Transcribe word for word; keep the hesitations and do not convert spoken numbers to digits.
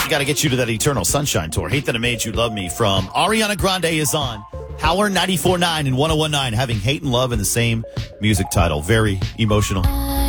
got to get you to that Eternal Sunshine Tour. Hate That I Made You Love Me from Ariana Grande is on Power ninety-four point nine and one oh one point nine, having hate and love in the same music title. Very emotional.